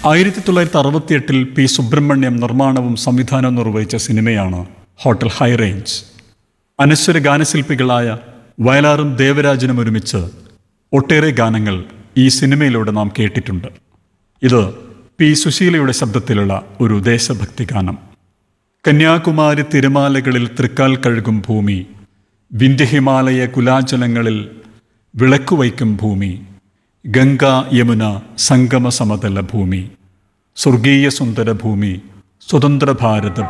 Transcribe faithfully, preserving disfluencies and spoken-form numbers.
ആയിരത്തി തൊള്ളായിരത്തി അറുപത്തി എട്ടിൽ പി സുബ്രഹ്മണ്യം നിർമ്മാണവും സംവിധാനവും നിർവഹിച്ച സിനിമയാണ് ഹോട്ടൽ ഹൈ റേഞ്ച്. അനശ്വര ഗാനശില്പികളായ വയലാറും ദേവരാജനും ഒരുമിച്ച് ഒട്ടേറെ ഗാനങ്ങൾ ഈ സിനിമയിലൂടെ നാം കേട്ടിട്ടുണ്ട്. ഇത് പി സുശീലയുടെ ശബ്ദത്തിലുള്ള ഒരു ദേശഭക്തി ഗാനം. കന്യാകുമാരി തിരമാലകളിൽ തൃക്കാൽ കഴുകും ഭൂമി, വിന്ധ്യഹിമാലയ കുലാചലങ്ങളിൽ വിളക്കുവയ്ക്കും ഭൂമി, ഗംഗ യമുന സംഗമ സമതല ഭൂമി, സ്വർഗീയ സുന്ദര ഭൂമി, സ്വതന്ത്ര ഭാരത